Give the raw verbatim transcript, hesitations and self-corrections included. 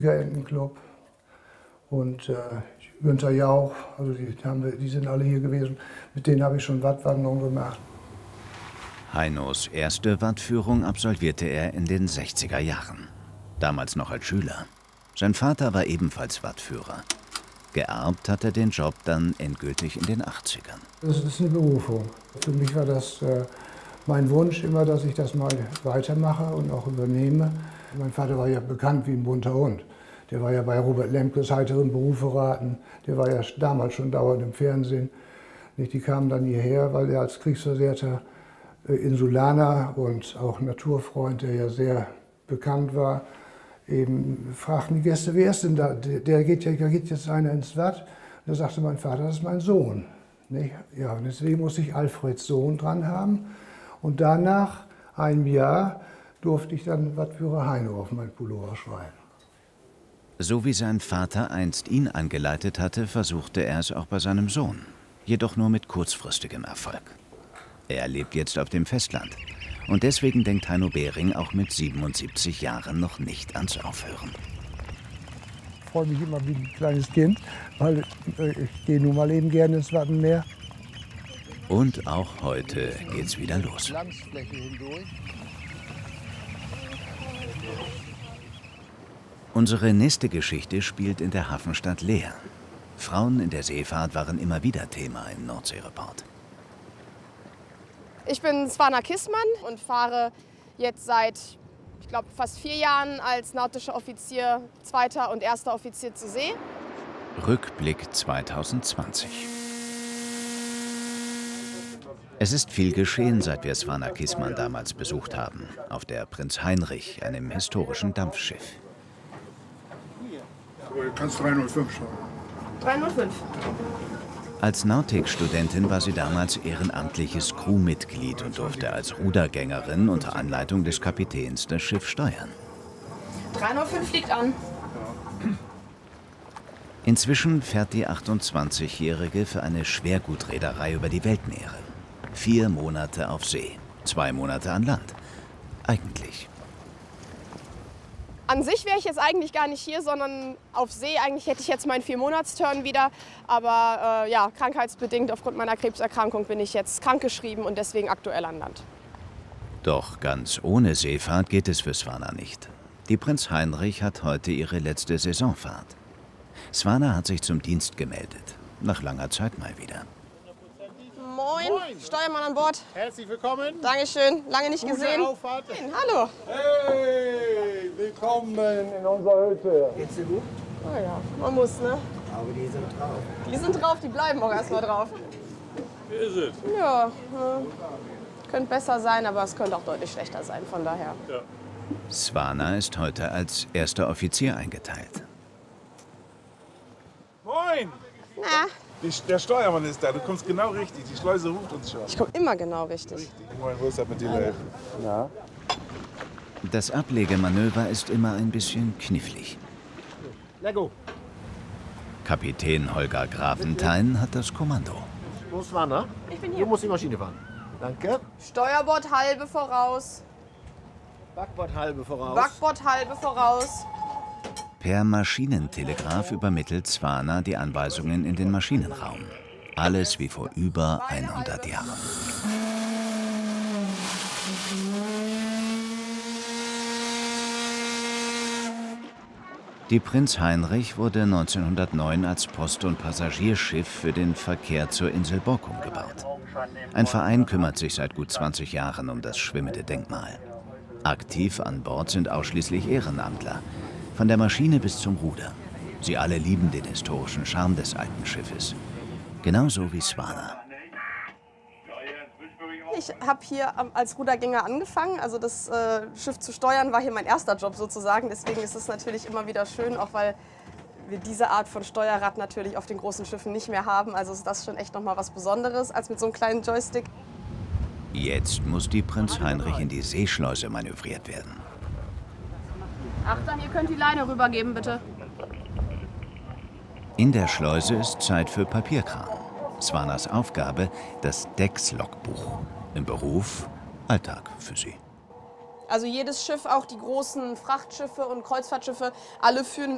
Entenclub und äh, Günther Jauch, also die, die, haben wir, die sind alle hier gewesen. Mit denen habe ich schon Wattwanderung gemacht. Heinos erste Wattführung absolvierte er in den sechziger Jahren, damals noch als Schüler. Sein Vater war ebenfalls Wattführer. Geerbt hat er den Job dann endgültig in den achtzigern. Das ist eine Berufung. Für mich war das äh, mein Wunsch immer, dass ich das mal weitermache und auch übernehme. Mein Vater war ja bekannt wie ein bunter Hund. Der war ja bei Robert Lemkes heiteren Berufe raten. Der war ja damals schon dauernd im Fernsehen. Die kamen dann hierher, weil er als kriegsversehrter äh, Insulaner und auch Naturfreund, der ja sehr bekannt war, eben fragten die Gäste, wer ist denn da? Der geht, ja, da geht jetzt einer ins Watt. Da sagte mein Vater, das ist mein Sohn. Nicht? Ja, und deswegen musste ich Alfreds Sohn dran haben. Und danach, einem Jahr, durfte ich dann Wattführer Heino auf mein Pullover schreiben. So wie sein Vater einst ihn angeleitet hatte, versuchte er es auch bei seinem Sohn. Jedoch nur mit kurzfristigem Erfolg. Er lebt jetzt auf dem Festland. Und deswegen denkt Heino Behring auch mit siebenundsiebzig Jahren noch nicht ans Aufhören. Ich freue mich immer wie ein kleines Kind, weil ich gehe nun mal eben gerne ins Wattenmeer. Und auch heute geht's wieder los. Unsere nächste Geschichte spielt in der Hafenstadt Leer. Frauen in der Seefahrt waren immer wieder Thema im Nordseereport. Ich bin Swana Kissmann und fahre jetzt seit, ich glaube, fast vier Jahren als nautischer Offizier, zweiter und erster Offizier zur See. Rückblick zweitausendzwanzig. Es ist viel geschehen, seit wir Swana Kissmann damals besucht haben, auf der Prinz Heinrich, einem historischen Dampfschiff. Du kannst drei null fünf schauen. drei null fünf. Als Nautikstudentin war sie damals ehrenamtliches Crewmitglied und durfte als Rudergängerin unter Anleitung des Kapitäns das Schiff steuern. drei null fünf fliegt an. Inzwischen fährt die achtundzwanzigjährige für eine Schwergutreederei über die Weltmeere. Vier Monate auf See, zwei Monate an Land. Eigentlich. An sich wäre ich jetzt eigentlich gar nicht hier, sondern auf See. Eigentlich hätte ich jetzt meinen Vier-Monats-Turn wieder. Aber äh, ja, krankheitsbedingt aufgrund meiner Krebserkrankung bin ich jetzt krankgeschrieben und deswegen aktuell an Land. Doch ganz ohne Seefahrt geht es für Swana nicht. Die Prinz Heinrich hat heute ihre letzte Saisonfahrt. Swana hat sich zum Dienst gemeldet. Nach langer Zeit mal wieder. Moin, Moin. Steuermann an Bord. Herzlich willkommen. Dankeschön, lange nicht Gute gesehen. Auffahrt. Moin, hallo. Hey, willkommen in unserer Hütte. Geht's dir gut? Oh ja, man muss, ne? Aber die sind drauf. Die sind drauf, die bleiben auch erstmal drauf. Wie ist es? Ja, äh, könnte besser sein, aber es könnte auch deutlich schlechter sein, von daher. Ja. Swana ist heute als erster Offizier eingeteilt. Moin! Na, Die, der Steuermann ist da, du kommst genau richtig. Die Schleuse ruft uns schon. ich komme immer genau richtig. Richtig. Moin, wo ist das mit dir helfen? Ja. Das Ablegemanöver ist immer ein bisschen knifflig. Lego. Kapitän Holger Grafenthein hat das Kommando. Wo ist Swana? Ich bin hier. Du musst die Maschine fahren. Danke. Steuerbord halbe voraus, Backbord halbe voraus. Backbord halbe voraus. Per Maschinentelegraph übermittelt Swana die Anweisungen in den Maschinenraum. Alles wie vor über hundert Jahren. Die Prinz Heinrich wurde neunzehnhundertneun als Post- und Passagierschiff für den Verkehr zur Insel Borkum gebaut. Ein Verein kümmert sich seit gut zwanzig Jahren um das schwimmende Denkmal. Aktiv an Bord sind ausschließlich Ehrenamtler. Von der Maschine bis zum Ruder. Sie alle lieben den historischen Charme des alten Schiffes. Genauso wie Swana. Ich habe hier als Rudergänger angefangen. Also das äh, Schiff zu steuern war hier mein erster Job sozusagen. Deswegen ist es natürlich immer wieder schön, auch weil wir diese Art von Steuerrad natürlich auf den großen Schiffen nicht mehr haben. Also ist das schon echt noch mal was Besonderes als mit so einem kleinen Joystick. Jetzt muss die Prinz Heinrich in die Seeschleuse manövriert werden. Achtung, ihr könnt die Leine rübergeben, bitte. In der Schleuse ist Zeit für Papierkram. Swanas Aufgabe, das Deckslogbuch. Im Beruf, Alltag für sie. Also jedes Schiff, auch die großen Frachtschiffe und Kreuzfahrtschiffe, alle führen